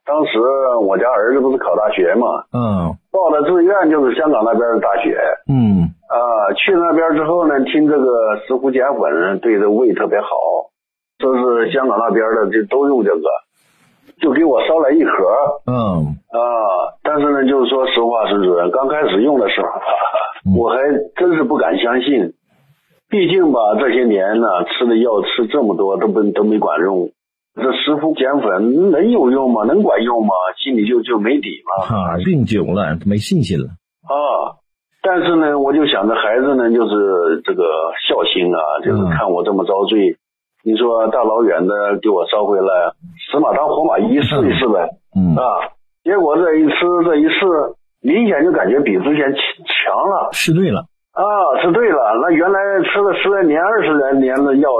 当时我家儿子不是考大学嘛，报的志愿就是香港那边的大学，去那边之后呢，听这个石斛碱粉对这胃特别好，说是香港那边的就都用这个，就给我捎来一盒，但是呢，就是说实话实说，刚开始用的时候，我还真是不敢相信，毕竟吧这些年呢吃的药吃这么多都没管用。这石斛碱粉能有用吗？能管用吗？心里就没底嘛。 病久了没信心了。 但是呢，我就想着孩子呢，就是这个孝心啊，就是看我这么遭罪，你说大老远的给我捎回来，死马当活马医，试一试呗。结果这一试，明显就感觉比之前强了。 试对了。 是对了。那原来吃了10来年、20来年的药。